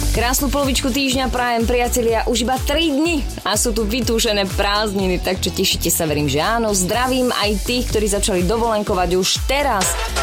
Krásnu polovičku týždňa prajem, priatelia, už iba 3 dni a sú tu vytúžené prázdniny, takže tešíte sa, verím, že áno. Zdravím aj tých, ktorí začali dovolenkovať už teraz.